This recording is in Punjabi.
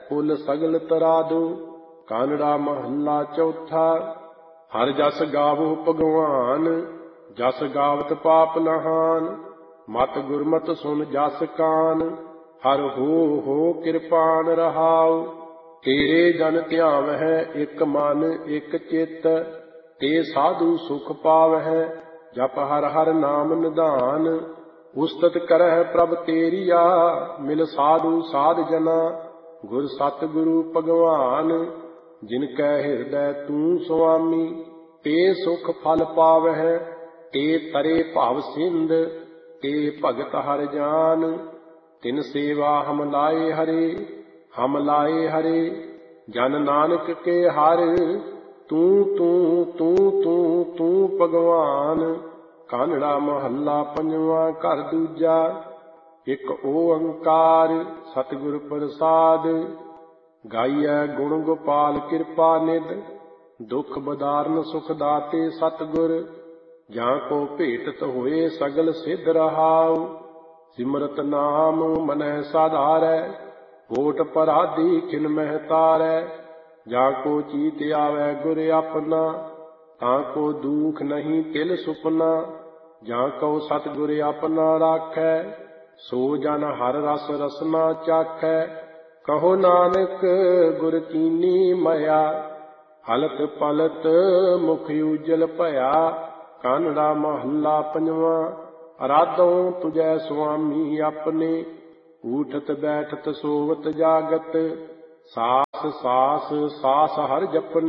ਕੁਲ ਸਗਲ ਤਰਾਦੂ। ਕਾਨੜਾ ਮਹੱਲਾ ਚੌਥਾ। ਹਰਿ ਜਸ ਗਾਵੋ ਭਗਵਾਨ, ਜਸ ਗਾਵਤ ਪਾਪ ਨਹਾਨ। ਮਤ ਗੁਰਮਤਿ ਸੁਨ ਜਸ ਕਾਨ, ਹਰਿ ਹੋ ਕਿਰਪਾਨ ਰਹਾਉ। ਤੇਰੇ ਜਨ ਧਿਆਵਹਿ ਇਕ ਮਨ ਇਕ ਚਿਤ, ਤੇ ਸਾਧੂ ਸੁਖ ਪਾਵਹਿ ਜਪ ਹਰਿ ਹਰਿ ਨਾਮ ਨਿਧਾਨ। ਉਸਤਤ ਕਰਹਿ ਪ੍ਰਭ ਤੇਰੀਆ, ਮਿਲ ਸਾਧੂ ਸਾਧ ਜਨਾ। ਗੁਰ ਸਤਿ ਗੁਰੂ ਭਗਵਾਨ, ਜਿਨ ਕੈ ਹਿਰਦੈ ਤੂੰ ਸੁਆਮੀ। ਤੇ ਸੁਖ ਫਲ ਪਾਵਹਿ, ਤੇ ਤਰੇ ਭਵ ਸਿੰਧ, ਤੇ ਭਗਤ ਹਰਿ ਜਾਨ। ਤਿਨ ਸੇਵਾ ਹਮ ਲਾਏ ਹਰੇ, ਹਮ ਲਾਏ ਹਰੇ। ਜਨ ਨਾਨਕ ਕੇ ਹਰਿ, ਤੂੰ ਤੂੰ ਤੂੰ ਤੂੰ ਤੂੰ ਭਗਵਾਨ। ਕਾਨੜਾ ਮਹੱਲਾ ਪੰਜਵਾਂ ਘਰ ਦੂਜਾ। ਇਕ ਓੰਕਾਰ ਸਤਿਗੁਰ ਪ੍ਰਸਾਦਿ, ਗਾਈਐ ਗੁਣ ਗੋਪਾਲ ਕਿਰਪਾ ਨਿਧ। ਦੁਖ ਬਦਾਰਨ ਸੁਖ ਦਾਤੇ ਸਤਿਗੁਰ, ਜਾਂ ਕੋ ਭੇਟਤ ਹੋਏ ਸਗਲ ਸਿੱਧ ਰਹਾਉ। ਸਿਮਰਤ ਨਾਮ ਮਨਹਿ ਸਾਧਾਰੈ, ਕੋਟ ਪਰਾਧੀ ਖਿਨ ਮਹਿ ਤਾਰੈ। ਜਾਂ ਕੋ ਚੀਤ ਆਵੈ ਗੁਰ ਆਪਣਾ, ਤਾਂ ਕੋ ਦੂਖ ਨਹੀਂ ਤਿਲ ਸੁਪਨਾ। ਜਾਂ ਕਉ ਸਤਿਗੁਰ ਆਪਣਾ ਰਾਖੈ, ਸੋ ਜਨ ਹਰਿ ਰਸ ਰਸਨਾ ਚਾਖੈ। ਕਹੋ ਨਾਨਕ ਗੁਰ ਕੀਨੀ ਮਇਆ, ਹਲਤ ਪਲਤ ਮੁਖ ਉਜਲ ਭਇਆ। ਕਾਨੜਾ ਮਹੱਲਾ ਪੰਜਵਾਂ। ਅਰਾਧੋ ਤੁਜੈ ਸੁਆਮੀ ਆਪਣੇ, ਊਠਤ ਬੈਠਤ ਸੋਵਤ ਜਾਗਤ। ਸਾਸ ਸਾਸ ਸਾਸ ਹਰਿ ਜਪਨੇ,